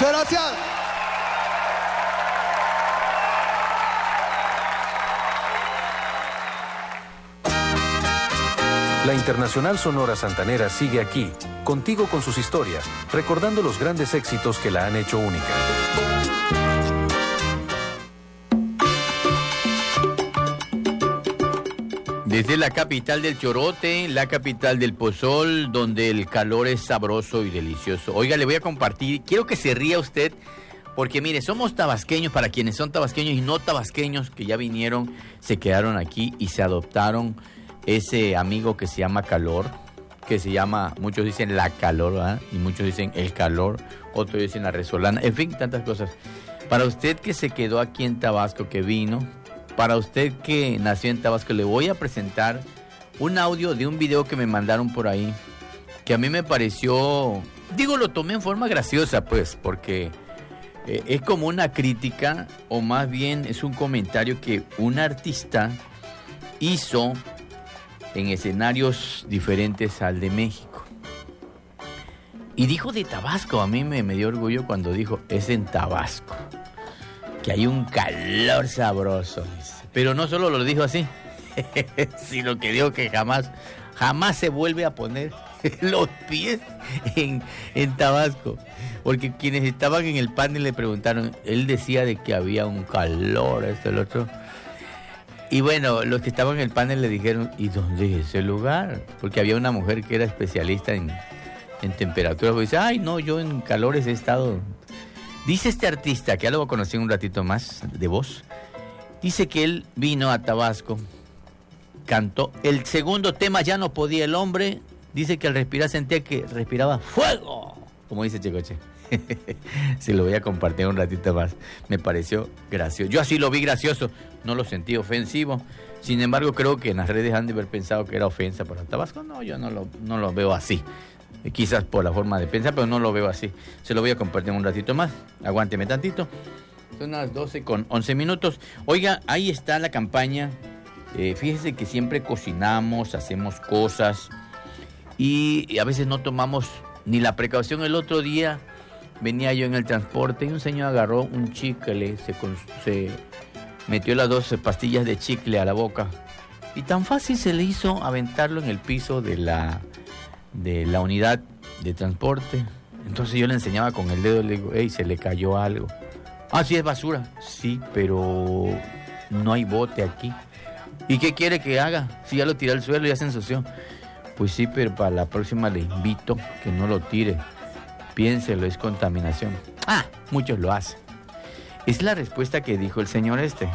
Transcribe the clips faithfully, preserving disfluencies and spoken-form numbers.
Muchas gracias. La Internacional Sonora Santanera sigue aquí, contigo con sus historias, recordando los grandes éxitos que la han hecho única. Desde la capital del chorote, la capital del pozol, donde el calor es sabroso y delicioso. Oiga, le voy a compartir, quiero que se ría usted, porque mire, somos tabasqueños, para quienes son tabasqueños y no tabasqueños, que ya vinieron, se quedaron aquí y se adoptaron ese amigo que se llama calor, que se llama, muchos dicen la calor, ¿verdad? Y muchos dicen el calor, otros dicen la resolana, en fin, tantas cosas. Para usted que se quedó aquí en Tabasco, que vino, para usted que nació en Tabasco, le voy a presentar un audio de un video que me mandaron por ahí, que a mí me pareció, digo, lo tomé en forma graciosa, pues, porque eh, es como una crítica, o más bien es un comentario que un artista hizo en escenarios diferentes al de México. Y dijo de Tabasco, a mí me, me dio orgullo cuando dijo, es en Tabasco, que hay un calor sabroso, dice. Pero no solo lo dijo así, sino que dijo que jamás, jamás se vuelve a poner los pies en, en Tabasco. Porque quienes estaban en el panel le preguntaron, él decía de que había un calor, esto, el otro. Y bueno, los que estaban en el panel le dijeron, ¿y dónde es ese lugar? Porque había una mujer que era especialista en, en temperaturas. Dice, ay, no, yo en calores he estado... Dice este artista, que ya lo voy a conocer un ratito más de voz, dice que él vino a Tabasco, cantó el segundo tema, Ya no podía el hombre, dice que al respirar sentía que respiraba fuego, como dice Checoche. Se lo voy a compartir un ratito más, me pareció gracioso. Yo así lo vi gracioso, no lo sentí ofensivo. Sin embargo, creo que en las redes han de haber pensado que era ofensa para Tabasco. No, yo no lo, no lo veo así. Quizás por la forma de pensar, pero no lo veo así. Se lo voy a compartir un ratito más. Aguánteme tantito. Son las doce con once minutos. Oiga, ahí está la campaña. Eh, fíjese que siempre cocinamos, hacemos cosas y, y a veces no tomamos ni la precaución. El otro día venía yo en el transporte y un señor agarró un chicle, se, se metió las dos pastillas de chicle a la boca y tan fácil se le hizo aventarlo en el piso de la... de la unidad de transporte. Entonces yo le enseñaba con el dedo, le digo, hey, se le cayó algo. Ah, sí, es basura. Sí, pero no hay bote aquí. ¿Y qué quiere que haga? Si ya lo tiré al suelo, ya se ensució. Pues sí, pero para la próxima le invito que no lo tire. Piénselo, es contaminación. Ah, muchos lo hacen. Es la respuesta que dijo el señor este.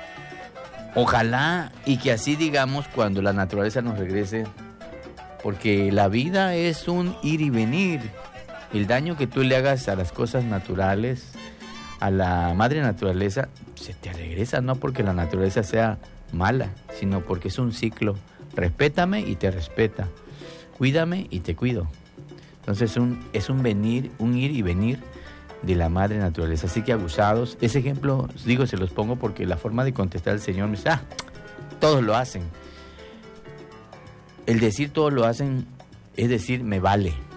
Ojalá y que así digamos cuando la naturaleza nos regrese. Porque la vida es un ir y venir. El daño que tú le hagas a las cosas naturales, a la madre naturaleza, se te regresa, no porque la naturaleza sea mala, sino porque es un ciclo. Respétame y te respeta. Cuídame y te cuido. Entonces un, es un venir, un ir y venir de la madre naturaleza. Así que abusados. Ese ejemplo, digo, se los pongo porque la forma de contestar el Señor me dice, ah, todos lo hacen. El decir todos lo hacen es decir, me vale.